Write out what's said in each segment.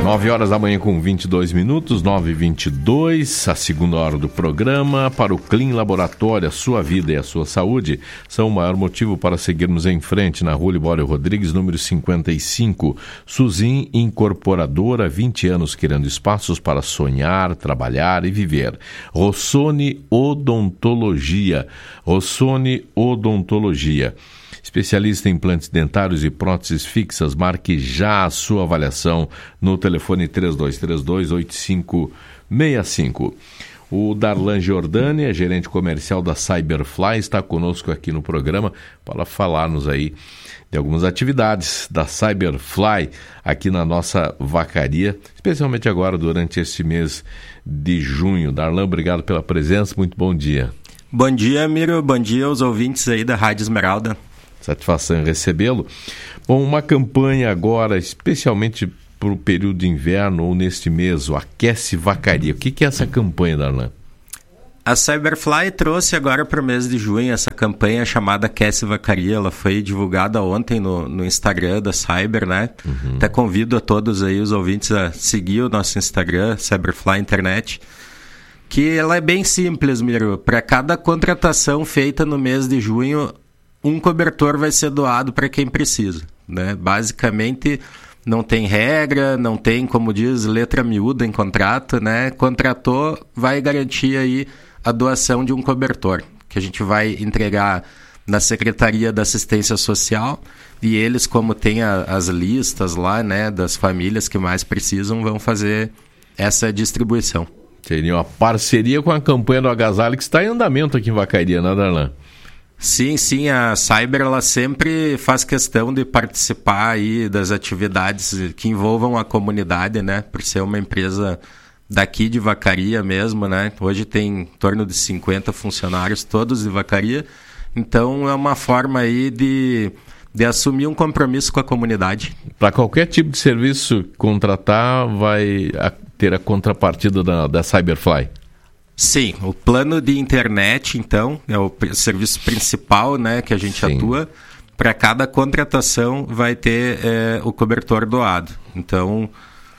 9 horas da manhã com 22 minutos, 9h22, a segunda hora do programa. Para o Clean Laboratório, a sua vida e a sua saúde são o maior motivo para seguirmos em frente. Na Rua Libório Rodrigues, número 55, Suzin Incorporadora, 20 anos criando espaços para sonhar, trabalhar e viver. Rossoni Odontologia. Rossoni Odontologia. Especialista em implantes dentários e próteses fixas, marque já a sua avaliação no telefone 3232-8565. O Darlan Giordani, é gerente comercial da Cyberfly, está conosco aqui no programa para falar-nos aí de algumas atividades da Cyberfly aqui na nossa vacaria, especialmente agora durante esse mês de junho. Darlan, obrigado pela presença, muito bom dia. Bom dia, Miro, bom dia aos ouvintes aí da Rádio Esmeralda. Satisfação em recebê-lo. Bom, uma campanha agora, especialmente para o período de inverno ou neste mês, o Aquece Vacaria. O que é essa campanha, Darlan? A Cyberfly trouxe agora para o mês de junho essa campanha chamada Aquece Vacaria. Ela foi divulgada ontem no Instagram da Cyber, né? Até convido a todos aí os ouvintes a seguir o nosso Instagram, Cyberfly Internet. Que ela é bem simples, Miro. Para cada contratação feita no mês de junho, um cobertor vai ser doado para quem precisa, né? Basicamente, não tem regra, não tem, como diz, letra miúda em contrato, né? Contratou, vai garantir aí a doação de um cobertor, que a gente vai entregar na Secretaria da Assistência Social, e eles, como tem as listas lá, né, das famílias que mais precisam, vão fazer essa distribuição. Seria uma parceria com a campanha do Agasalho que está em andamento aqui em Vacaria, né, Darlan? Sim, a Cyber ela sempre faz questão de participar aí das atividades que envolvam a comunidade, né? Por ser uma empresa daqui de Vacaria mesmo, né? Hoje tem em torno de 50 funcionários, todos de Vacaria. Então é uma forma aí de assumir um compromisso com a comunidade. Para qualquer tipo de serviço contratar, vai ter a contrapartida da Cyberfly? Sim, o plano de internet, então, é o serviço principal, né, que a gente atua. Para cada contratação vai ter o cobertor doado. Então,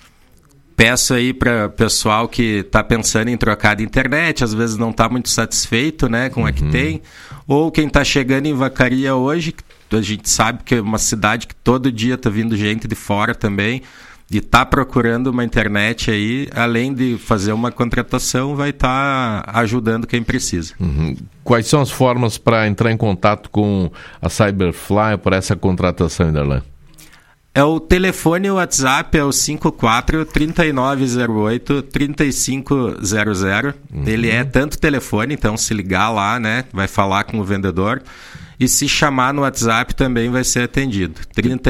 peço aí para o pessoal que está pensando em trocar de internet, às vezes não está muito satisfeito, né, com a que tem, ou quem está chegando em Vacaria hoje, a gente sabe que é uma cidade que todo dia está vindo gente de fora também, de estar procurando uma internet aí, além de fazer uma contratação, vai estar ajudando quem precisa. Quais são as formas para entrar em contato com a Cyberfly para essa contratação, Darlan? É o telefone e o WhatsApp, é o 54-3908-3500. Ele é tanto telefone, então se ligar lá, né, vai falar com o vendedor. E se chamar no WhatsApp também vai ser atendido.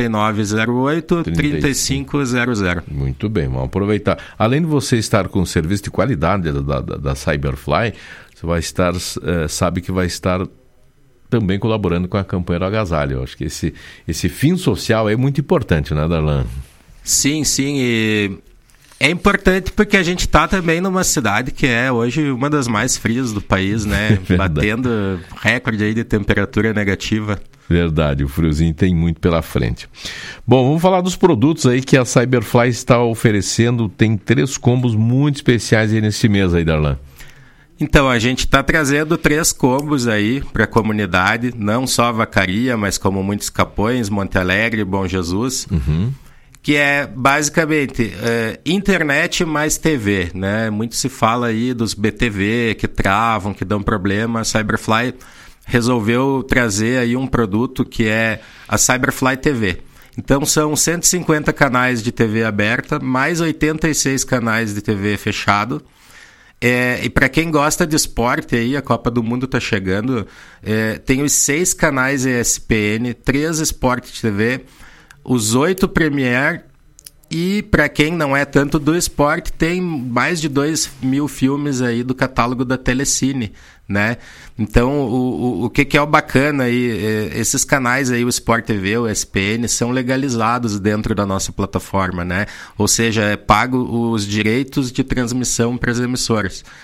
3908-3500. Muito bem, vamos aproveitar. Além de você estar com o serviço de qualidade da Cyberfly, você vai estar, sabe que vai estar também colaborando com a campanha do Agasalho. Eu acho que esse fim social é muito importante, né, Darlan? Sim, e é importante porque a gente está também numa cidade que é hoje uma das mais frias do país, né? Batendo recorde aí de temperatura negativa. Verdade, o friozinho tem muito pela frente. Bom, vamos falar dos produtos aí que a Cyberfly está oferecendo. Tem 3 combos muito especiais aí nesse mês aí, Darlan. Então, a gente está trazendo 3 combos aí para a comunidade, não só Vacaria, mas como muitos Capões, Monte Alegre, Bom Jesus. Que é basicamente internet mais TV, né? Muito se fala aí dos BTV que travam, que dão problema. A Cyberfly resolveu trazer aí um produto que é a Cyberfly TV. Então são 150 canais de TV aberta, mais 86 canais de TV fechado. E para quem gosta de esporte, aí, a Copa do Mundo está chegando, tem os 6 canais ESPN, 3 Sport TV, os 8 Premier, e para quem não é tanto do esporte, tem mais de 2.000 filmes aí do catálogo da Telecine, né? Então, o que é o bacana aí, esses canais aí, o Sport TV, o ESPN, são legalizados dentro da nossa plataforma, né? Ou seja, é pago os direitos de transmissão para as emissoras.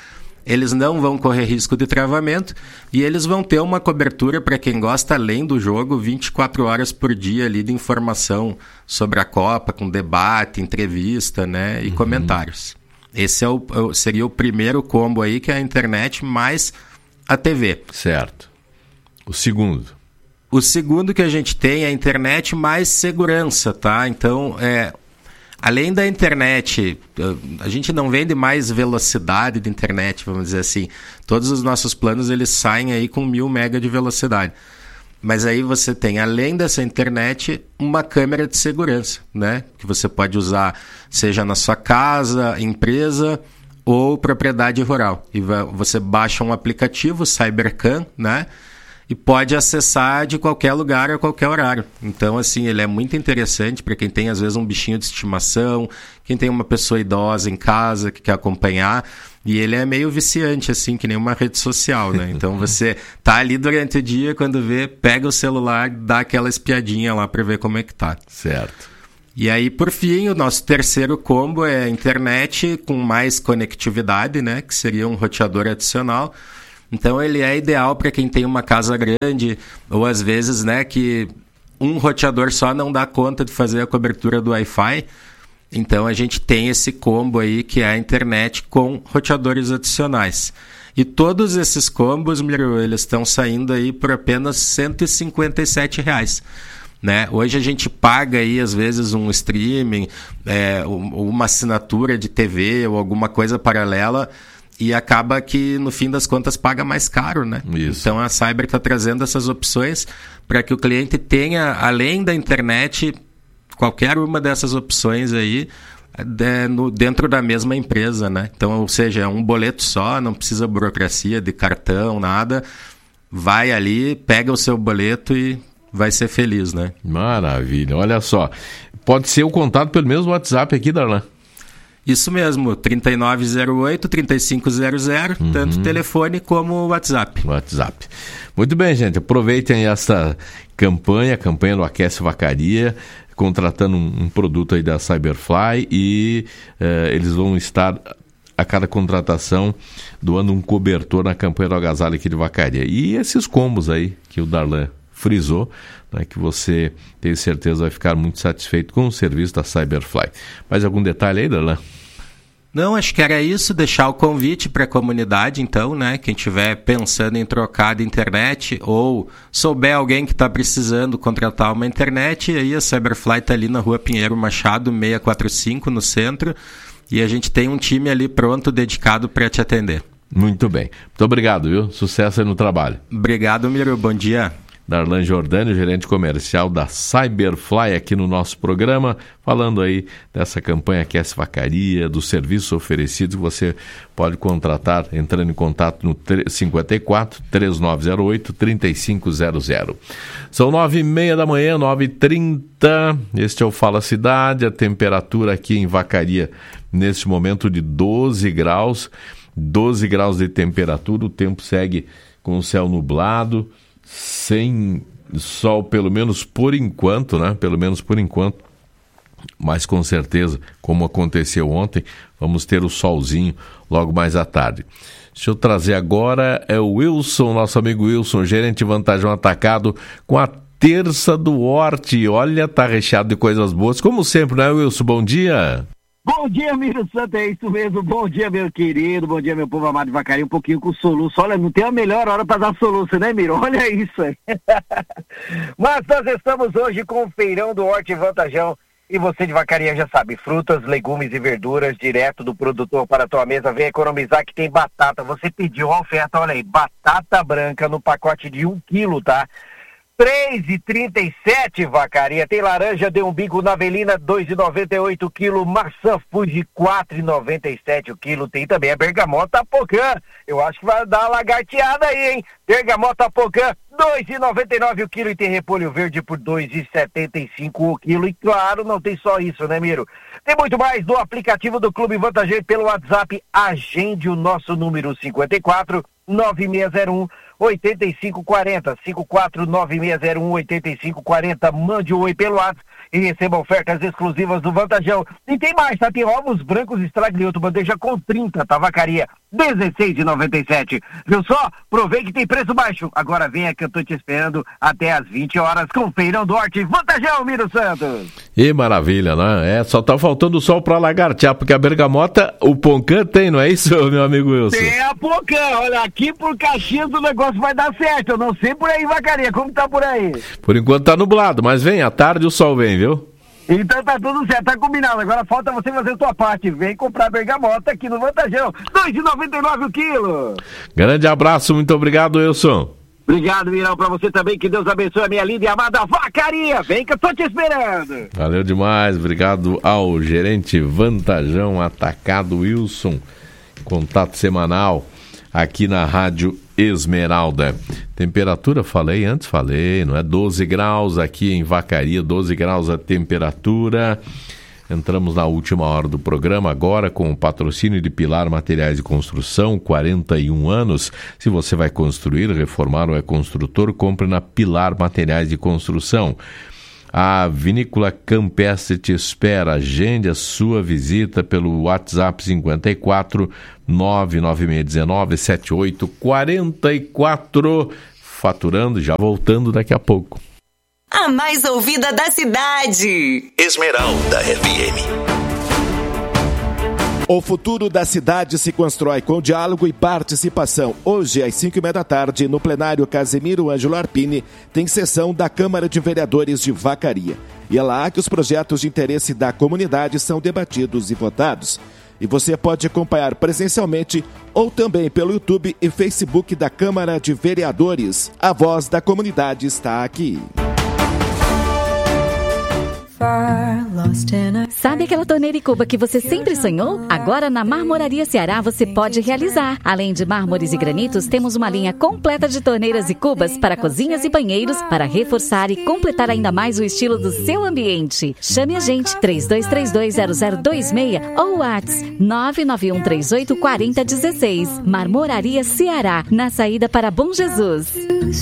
eles não vão correr risco de travamento e eles vão ter uma cobertura, para quem gosta, além do jogo, 24 horas por dia ali de informação sobre a Copa, com debate, entrevista, né, e comentários. Esse seria o primeiro combo aí, que é a internet mais a TV. Certo. O segundo? O segundo que a gente tem é a internet mais segurança, tá? Então, além da internet, a gente não vende mais velocidade de internet, vamos dizer assim. Todos os nossos planos, eles saem aí com 1000 MB de velocidade. Mas aí você tem, além dessa internet, uma câmera de segurança, né? Que você pode usar, seja na sua casa, empresa ou propriedade rural. E você baixa um aplicativo, CyberCam, né? E pode acessar de qualquer lugar a qualquer horário. Então, assim, ele é muito interessante para quem tem, às vezes, um bichinho de estimação, quem tem uma pessoa idosa em casa que quer acompanhar. E ele é meio viciante, assim, que nem uma rede social, né? Então, você tá ali durante o dia, quando vê, pega o celular, dá aquela espiadinha lá para ver como é que tá. Certo. E aí, por fim, o nosso terceiro combo é a internet com mais conectividade, né? Que seria um roteador adicional. Então, ele é ideal para quem tem uma casa grande ou, às vezes, né, que um roteador só não dá conta de fazer a cobertura do Wi-Fi. Então, a gente tem esse combo aí, que é a internet com roteadores adicionais. E todos esses combos, Miro, eles estão saindo aí por apenas R$157. Né? Hoje a gente paga aí, às vezes, um streaming, uma assinatura de TV ou alguma coisa paralela, e acaba que, no fim das contas, paga mais caro, né? Isso. Então, a Cyber está trazendo essas opções para que o cliente tenha, além da internet, qualquer uma dessas opções aí dentro da mesma empresa, né? Então, ou seja, é um boleto só, não precisa burocracia de cartão, nada. Vai ali, pega o seu boleto e vai ser feliz, né? Maravilha. Olha só, pode ser o contato pelo mesmo WhatsApp aqui, Darlan? Isso mesmo, 3908-3500, tanto telefone como WhatsApp. WhatsApp. Muito bem, gente. Aproveitem essa campanha do Aquece Vacaria, contratando um produto aí da Cyberfly e eles vão estar, a cada contratação, doando um cobertor na campanha do agasalho aqui de Vacaria. E esses combos aí que o Darlan frisou, né, que você, tenho certeza, vai ficar muito satisfeito com o serviço da Cyberfly. Mais algum detalhe aí, Darlan? Não, acho que era isso, deixar o convite para a comunidade, então, né? Quem estiver pensando em trocar de internet ou souber alguém que está precisando contratar uma internet, aí a Cyberfly está ali na Rua Pinheiro Machado, 645, no centro, e a gente tem um time ali pronto, dedicado para te atender. Muito bem. Muito obrigado, viu? Sucesso aí no trabalho. Obrigado, Miro. Bom dia. Darlan Jordânio, gerente comercial da Cyberfly, aqui no nosso programa, falando aí dessa campanha Aquece Vacaria, dos serviços oferecidos que você pode contratar entrando em contato no 54-3908-3500. São 9h30 da manhã, 9h30, este é o Fala Cidade, a temperatura aqui em Vacaria neste momento de 12 graus de temperatura, o tempo segue com o céu nublado, sem sol, pelo menos por enquanto, né? Mas com certeza, como aconteceu ontem, vamos ter o solzinho logo mais à tarde. Deixa eu trazer agora, o Wilson, nosso amigo Wilson, gerente de Vantajão Atacado, com a terça do Horti. Olha, tá recheado de coisas boas, como sempre, né, Wilson? Bom dia! Bom dia, Miro Santo, é isso mesmo. Bom dia, meu querido. Bom dia, meu povo amado de Vacaria. Um pouquinho com soluço. Olha, não tem a melhor hora para dar soluço, né, Miro? Olha isso aí. Mas nós estamos hoje com o feirão do Horti Vantajão. E você de Vacaria já sabe, frutas, legumes e verduras direto do produtor para a tua mesa. Vem economizar que tem batata. Você pediu a oferta, olha aí, batata branca no pacote de 1 quilo, tá? R$3,37, Vacaria. Tem laranja de umbigo navelina, R$2,98 o quilo. Maçã Fuji, R$4,97 o quilo. Tem também a bergamota Pocã. Eu acho que vai dar uma lagarteada aí, hein? Bergamota Pocã, R$2,99 o quilo. E tem repolho verde por R$2,75 o quilo. E claro, não tem só isso, né, Miro? Tem muito mais no aplicativo do Clube Vantageiro pelo WhatsApp. Agende o nosso número 54 9601 8540, 549608540, mande um oi pelo WhatsApp e receba ofertas exclusivas do Vantajão. E tem mais, tá? Tem ovos brancos Estraglioto, bandeja com 30, Tabacaria, R$16,97. Viu só? Provei que tem preço baixo. Agora venha que eu tô te esperando até às 20 horas com Feirão do Horte Vantajão, Miro Santos. E maravilha, né? Só tá faltando o sol pra lagartear, porque a bergamota, o Poncã tem, não é isso, meu amigo Wilson? Tem a Poncã, olha, aqui por Caxias o negócio vai dar certo, eu não sei por aí, Vacaria, como tá por aí? Por enquanto tá nublado, mas vem, à tarde o sol vem, viu? Então tá tudo certo, tá combinado, agora falta você fazer a tua parte, vem comprar bergamota aqui no Vantajão, R$2,99 o quilo. Grande abraço, muito obrigado, Wilson. Obrigado, Mirão, pra você também, que Deus abençoe a minha linda e amada Vacaria, vem que eu tô te esperando. Valeu demais, obrigado ao gerente Vantajão Atacado Wilson, contato semanal aqui na Rádio Esmeralda. Temperatura, falei, não é? 12 graus aqui em Vacaria, 12 graus a temperatura. Entramos na última hora do programa agora com o patrocínio de Pilar Materiais de Construção, 41 anos. Se você vai construir, reformar ou é construtor, compre na Pilar Materiais de Construção. A Vinícola Campestre te espera. Agende a sua visita pelo WhatsApp 54 99619 7844. Faturando, já voltando daqui a pouco. A mais ouvida da cidade. Esmeralda FM. O futuro da cidade se constrói com diálogo e participação. Hoje, às 5h30 da tarde, no plenário Casemiro Ângelo Arpini, tem sessão da Câmara de Vereadores de Vacaria. E é lá que os projetos de interesse da comunidade são debatidos e votados. E você pode acompanhar presencialmente ou também pelo YouTube e Facebook da Câmara de Vereadores. A voz da comunidade está aqui. Sabe aquela torneira e cuba que você sempre sonhou? Agora na Marmoraria Ceará você pode realizar. Além de mármores e granitos, temos uma linha completa de torneiras e cubas para cozinhas e banheiros para reforçar e completar ainda mais o estilo do seu ambiente. Chame a gente 32320026 ou WhatsApp 991384016. Marmoraria Ceará, na saída para Bom Jesus.